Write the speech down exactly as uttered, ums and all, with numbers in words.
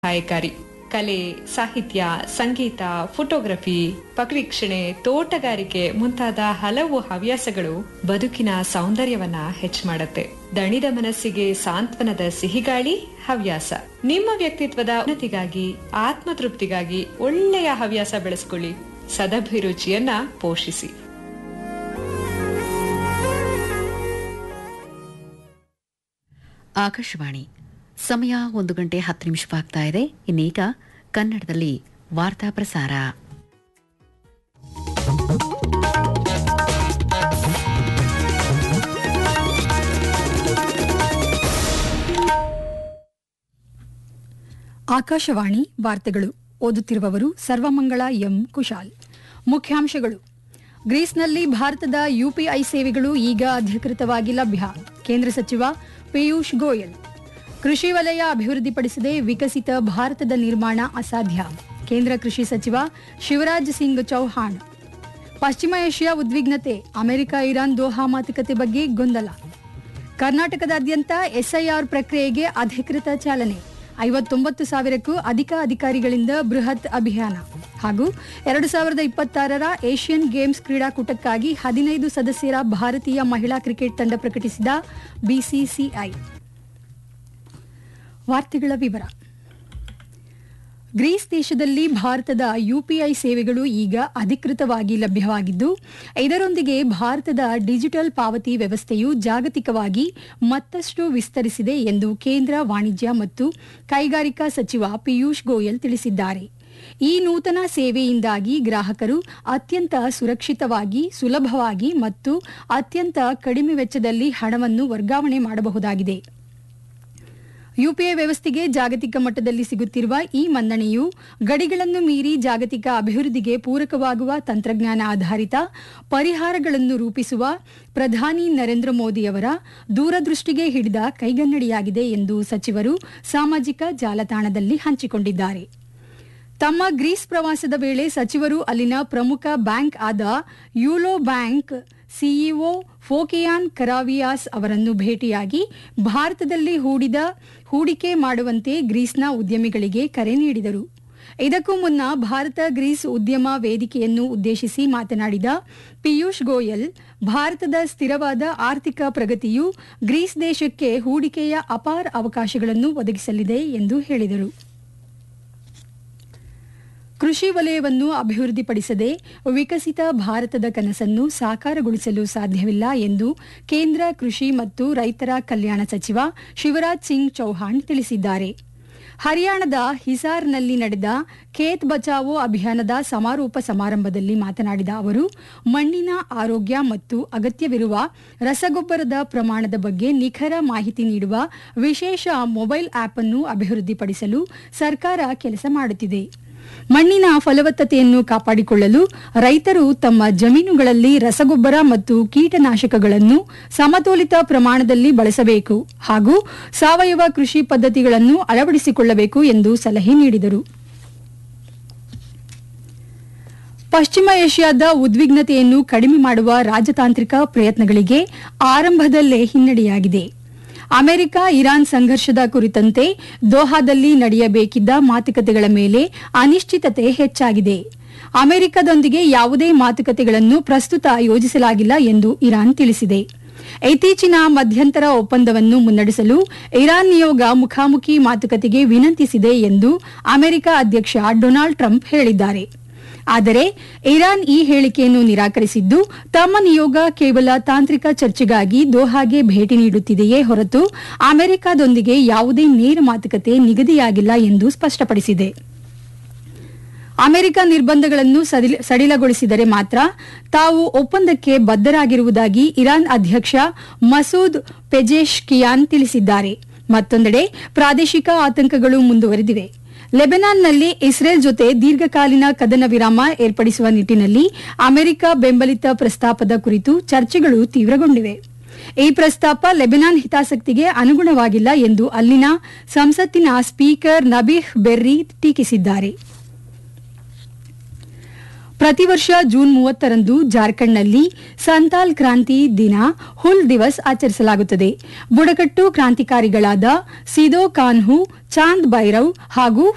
ಸಹಾಯಕಾರಿ. ಕಲೆ, ಸಾಹಿತ್ಯ, ಸಂಗೀತ, ಫೋಟೋಗ್ರಫಿ, ಪಕ್ಷಿವೀಕ್ಷಣೆ, ತೋಟಗಾರಿಕೆ ಮುಂತಾದ ಹಲವು ಹವ್ಯಾಸಗಳು ಬದುಕಿನ ಸೌಂದರ್ಯವನ್ನ ಹೆಚ್ಚು ಮಾಡುತ್ತೆ. ದಣಿದ ಮನಸ್ಸಿಗೆ ಸಾಂತ್ವನದ ಸಿಹಿಗಾಳಿ ಹವ್ಯಾಸ. ನಿಮ್ಮ ವ್ಯಕ್ತಿತ್ವದ ಉನ್ನತಿಗಾಗಿ, ಆತ್ಮತೃಪ್ತಿಗಾಗಿ ಒಳ್ಳೆಯ ಹವ್ಯಾಸ ಬೆಳೆಸ್ಕೊಳ್ಳಿ. ಸದಭಿರುಚಿಯನ್ನ ಪೋಷಿಸಿ. ಆಕಾಶವಾಣಿ ಸಮಯ ಒಂದು ಗಂಟೆ ಹತ್ತು ನಿಮಿಷವಾಗ್ತಾ ಇದೆ. ಇನ್ನೀಗ ಕನ್ನಡದಲ್ಲಿ ವಾರ್ತಾ ಪ್ರಸಾರ. ಆಕಾಶವಾಣಿ ವಾರ್ತೆಗಳು. ಓದುತ್ತಿರುವವರು ಸರ್ವಮಂಗಳ ಎಂ ಕುಶಾಲ್. ಮುಖ್ಯಾಂಶಗಳು: ಗ್ರೀಸ್ನಲ್ಲಿ ಭಾರತದ ಯುಪಿಐ ಸೇವೆಗಳು ಈಗ ಅಧಿಕೃತವಾಗಿ ಲಭ್ಯ. ಕೇಂದ್ರ ಸಚಿವ ಪಿಯೂಷ್ ಗೋಯಲ್. ಕೃಷಿ ವಲಯ ಅಭಿವೃದ್ಧಿಪಡಿಸದೆ ವಿಕಸಿತ ಭಾರತದ ನಿರ್ಮಾಣ ಅಸಾಧ್ಯ. ಕೇಂದ್ರ ಕೃಷಿ ಸಚಿವ ಶಿವರಾಜ್ ಸಿಂಗ್ ಚೌಹಾಣ್. ಪಶ್ಚಿಮ ಏಷ್ಯಾ ಉದ್ವಿಗ್ನತೆ, ಅಮೆರಿಕ ಇರಾನ್ ದೋಹಾ ಮಾತುಕತೆ ಬಗ್ಗೆ ಗೊಂದಲ. ಕರ್ನಾಟಕದಾದ್ಯಂತ ಎಸ್ಐಆರ್ ಪ್ರಕ್ರಿಯೆಗೆ ಅಧಿಕೃತ ಚಾಲನೆ. ಐವತ್ತೊಂಬತ್ತು ಸಾವಿರಕ್ಕೂ ಅಧಿಕ ಅಧಿಕಾರಿಗಳಿಂದ ಬೃಹತ್ ಅಭಿಯಾನ. ಹಾಗೂ ಎರಡು ಸಾವಿರದ ಇಪ್ಪತ್ತಾರರ ಏಷ್ಯನ್ ಗೇಮ್ಸ್ ಕ್ರೀಡಾಕೂಟಕ್ಕಾಗಿ ಹದಿನೈದು ಸದಸ್ಯರ ಭಾರತೀಯ ಮಹಿಳಾ ಕ್ರಿಕೆಟ್ ತಂಡ ಪ್ರಕಟಿಸಿದ ಬಿಸಿಸಿಐ. ವಾರ್ತೆಗಳ ವಿವರ. ಗ್ರೀಸ್ ದೇಶದಲ್ಲಿ ಭಾರತದ ಯುಪಿಐ ಸೇವೆಗಳು ಈಗ ಅಧಿಕೃತವಾಗಿ ಲಭ್ಯವಾಗಿದ್ದು, ಇದರೊಂದಿಗೆ ಭಾರತದ ಡಿಜಿಟಲ್ ಪಾವತಿ ವ್ಯವಸ್ಥೆಯು ಜಾಗತಿಕವಾಗಿ ಮತ್ತಷ್ಟು ವಿಸ್ತರಿಸಿದೆ ಎಂದು ಕೇಂದ್ರ ವಾಣಿಜ್ಯ ಮತ್ತು ಕೈಗಾರಿಕಾ ಸಚಿವ ಪಿಯೂಷ್ ಗೋಯಲ್ ತಿಳಿಸಿದ್ದಾರೆ. ಈ ನೂತನ ಸೇವೆಯಿಂದಾಗಿ ಗ್ರಾಹಕರು ಅತ್ಯಂತ ಸುರಕ್ಷಿತವಾಗಿ, ಸುಲಭವಾಗಿ ಮತ್ತು ಅತ್ಯಂತ ಕಡಿಮೆ ವೆಚ್ಚದಲ್ಲಿ ಹಣವನ್ನು ವರ್ಗಾವಣೆ ಮಾಡಬಹುದಾಗಿದೆ. ಯುಪಿಐ ವ್ಯವಸ್ಥೆಗೆ ಜಾಗತಿಕ ಮಟ್ಟದಲ್ಲಿ ಸಿಗುತ್ತಿರುವ ಈ ಮನ್ನಣೆಯು ಗಡಿಗಳನ್ನು ಮೀರಿ ಜಾಗತಿಕ ಅಭಿವೃದ್ಧಿಗೆ ಪೂರಕವಾಗುವ ತಂತ್ರಜ್ಞಾನ ಆಧಾರಿತ ಪರಿಹಾರಗಳನ್ನು ರೂಪಿಸುವ ಪ್ರಧಾನಿ ನರೇಂದ್ರ ಮೋದಿಯವರ ದೂರದೃಷ್ಟಿಗೆ ಹಿಡಿದ ಕೈಗನ್ನಡಿಯಾಗಿದೆ ಎಂದು ಸಚಿವರು ಸಾಮಾಜಿಕ ಜಾಲತಾಣದಲ್ಲಿ ಹಂಚಿಕೊಂಡಿದ್ದಾರೆ. ತಮ್ಮ ಗ್ರೀಸ್ ಪ್ರವಾಸದ ವೇಳೆ ಸಚಿವರು ಅಲ್ಲಿನ ಪ್ರಮುಖ ಬ್ಯಾಂಕ್ ಆದ ಯೂಲೋ ಬ್ಯಾಂಕ್ ಸಿಇಒ ಫೋಕಿಯಾನ್ ಕರಾವಿಯಾಸ್ ಅವರನ್ನು ಭೇಟಿಯಾಗಿ ಭಾರತದಲ್ಲಿ ಹೂಡಿದ ಹೂಡಿಕೆ ಮಾಡುವಂತೆ ಗ್ರೀಸ್ನ ಉದ್ಯಮಿಗಳಿಗೆ ಕರೆ ನೀಡಿದರು. ಇದಕ್ಕೂ ಮುನ್ನ ಭಾರತ ಗ್ರೀಸ್ ಉದ್ಯಮ ವೇದಿಕೆಯನ್ನು ಉದ್ದೇಶಿಸಿ ಮಾತನಾಡಿದ ಪಿಯೂಷ್ ಗೋಯಲ್, ಭಾರತದ ಸ್ಥಿರವಾದ ಆರ್ಥಿಕ ಪ್ರಗತಿಯು ಗ್ರೀಸ್ ದೇಶಕ್ಕೆ ಹೂಡಿಕೆಯ ಅಪಾರ ಅವಕಾಶಗಳನ್ನು ಒದಗಿಸಲಿದೆ ಎಂದು ಹೇಳಿದರು. ಕೃಷಿ ವಲಯವನ್ನು ಅಭಿವೃದ್ಧಿಪಡಿಸದೆ ವಿಕಸಿತ ಭಾರತದ ಕನಸನ್ನು ಸಾಕಾರಗೊಳಿಸಲು ಸಾಧ್ಯವಿಲ್ಲ ಎಂದು ಕೇಂದ್ರ ಕೃಷಿ ಮತ್ತು ರೈತರ ಕಲ್ಯಾಣ ಸಚಿವ ಶಿವರಾಜ್ ಸಿಂಗ್ ಚೌಹಾಣ್ ತಿಳಿಸಿದ್ದಾರೆ. ಹರಿಯಾಣದ ಹಿಸಾರ್ನಲ್ಲಿ ನಡೆದ ಖೇತ್ ಬಚಾವೋ ಅಭಿಯಾನದ ಸಮಾರೋಪ ಸಮಾರಂಭದಲ್ಲಿ ಮಾತನಾಡಿದ ಅವರು, ಮಣ್ಣಿನ ಆರೋಗ್ಯ ಮತ್ತು ಅಗತ್ಯವಿರುವ ರಸಗೊಬ್ಬರದ ಪ್ರಮಾಣದ ಬಗ್ಗೆ ನಿಖರ ಮಾಹಿತಿ ನೀಡುವ ವಿಶೇಷ ಮೊಬೈಲ್ ಆಪ್ ಅನ್ನು ಅಭಿವೃದ್ಧಿಪಡಿಸಲು ಸರ್ಕಾರ ಕೆಲಸ ಮಾಡುತ್ತಿದೆ. ಮಣ್ಣಿನ ಫಲವತ್ತತೆಯನ್ನು ಕಾಪಾಡಿಕೊಳ್ಳಲು ರೈತರು ತಮ್ಮ ಜಮೀನುಗಳಲ್ಲಿ ರಸಗೊಬ್ಬರ ಮತ್ತು ಕೀಟನಾಶಕಗಳನ್ನು ಸಮತೋಲಿತ ಪ್ರಮಾಣದಲ್ಲಿ ಬಳಸಬೇಕು ಹಾಗೂ ಸಾವಯವ ಕೃಷಿ ಪದ್ಧತಿಗಳನ್ನು ಅಳವಡಿಸಿಕೊಳ್ಳಬೇಕು ಎಂದು ಸಲಹೆ ನೀಡಿದರು. ಪಶ್ಚಿಮ ಏಷ್ಯಾದ ಉದ್ವಿಗ್ನತೆಯನ್ನು ಕಡಿಮೆ ಮಾಡುವ ರಾಜತಾಂತ್ರಿಕ ಪ್ರಯತ್ನಗಳಿಗೆ ಆರಂಭದಲ್ಲೇ ಹಿನ್ನಡೆಯಾಗಿದೆ. ಅಮೆರಿಕ ಇರಾನ್ ಸಂಘರ್ಷದ ಕುರಿತಂತೆ ದೋಹಾದಲ್ಲಿ ನಡೆಯಬೇಕಿದ್ದ ಮಾತುಕತೆಗಳ ಮೇಲೆ ಅನಿಶ್ಚಿತತೆ ಹೆಚ್ಚಾಗಿದೆ. ಅಮೆರಿಕದೊಂದಿಗೆ ಯಾವುದೇ ಮಾತುಕತೆಗಳನ್ನು ಪ್ರಸ್ತುತ ಯೋಜಿಸಲಾಗಿಲ್ಲ ಎಂದು ಇರಾನ್ ತಿಳಿಸಿದೆ. ಇತ್ತೀಚಿನ ಮಧ್ಯಂತರ ಒಪ್ಪಂದವನ್ನು ಮುನ್ನಡೆಸಲು ಇರಾನ್ ನಿಯೋಗ ಮುಖಾಮುಖಿ ಮಾತುಕತೆಗೆ ವಿನಂತಿಸಿದೆ ಎಂದು ಅಮೆರಿಕ ಅಧ್ಯಕ್ಷ ಡೊನಾಲ್ಡ್ ಟ್ರಂಪ್ ಹೇಳಿದ್ದಾರೆ. ಆದರೆ ಇರಾನ್ ಈ ಹೇಳಿಕೆಯನ್ನು ನಿರಾಕರಿಸಿದ್ದು, ತಮ್ಮ ನಿಯೋಗ ಕೇವಲ ತಾಂತ್ರಿಕ ಚರ್ಚೆಗಾಗಿ ದೋಹಾಗೆ ಭೇಟಿ ನೀಡುತ್ತಿದೆಯೇ ಹೊರತು ಅಮೆರಿಕದೊಂದಿಗೆ ಯಾವುದೇ ನೇರ ಮಾತುಕತೆ ನಿಗದಿಯಾಗಿಲ್ಲ ಎಂದು ಸ್ಪಷ್ಟಪಡಿಸಿದೆ. ಅಮೆರಿಕ ನಿರ್ಬಂಧಗಳನ್ನು ಸಡಿಲಗೊಳಿಸಿದರೆ ಮಾತ್ರ ತಾವು ಒಪ್ಪಂದಕ್ಕೆ ಬದ್ಧರಾಗಿರುವುದಾಗಿ ಇರಾನ್ ಅಧ್ಯಕ್ಷ ಮಸೂದ್ ಪೆಜೆಶ್ಕಿಯಾನ್ ತಿಳಿಸಿದ್ದಾರೆ. ಮತ್ತೊಂದೆಡೆ ಪ್ರಾದೇಶಿಕ ಆತಂಕಗಳು ಮುಂದುವರೆದಿವೆ. ಲೆಬನಾನ್ನಲ್ಲಿ ಇಸ್ರೇಲ್ ಜೊತೆ ದೀರ್ಘಕಾಲೀನ ಕದನ ವಿರಾಮ ಏರ್ಪಡಿಸುವ ನಿಟ್ಟಿನಲ್ಲಿ ಅಮೆರಿಕ ಬೆಂಬಲಿತ ಪ್ರಸ್ತಾಪದ ಕುರಿತು ಚರ್ಚೆಗಳು ತೀವ್ರಗೊಂಡಿವೆ. ಈ ಪ್ರಸ್ತಾಪ ಲೆಬನಾನ್ ಹಿತಾಸಕ್ತಿಗೆ ಅನುಗುಣವಾಗಿಲ್ಲ ಎಂದು ಅಲ್ಲಿನ ಸಂಸತ್ತಿನ ಸ್ಪೀಕರ್ ನಬೀಹ್ ಬೆರ್ರಿ ಟೀಕಿಸಿದ್ದಾರೆ. ಪ್ರತಿ ವರ್ಷ ಜೂನ್ ಮೂವತ್ತರಂದು ಜಾರ್ಖಂಡ್ನಲ್ಲಿ ಸಂತಾಲ್ ಕ್ರಾಂತಿ ದಿನ ಹುಲ್ ದಿವಸ್ ಆಚರಿಸಲಾಗುತ್ತದೆ. ಬುಡಕಟ್ಟು ಕ್ರಾಂತಿಕಾರಿಗಳಾದ ಸಿದೋ ಕಾನ್ಹು, ಚಾಂದ್ ಭೈರವ್ ಹಾಗೂ